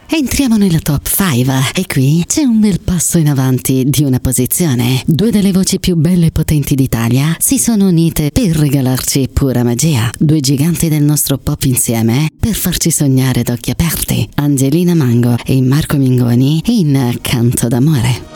Entriamo nella top 5 e qui c'è un bel passo in avanti di una posizione. Due delle voci più belle e potenti d'Italia si sono unite per regalarci pura magia. Due giganti del nostro pop insieme per farci sognare ad occhi aperti. Angelina Mango e Marco Mingoni in Canto d'amore.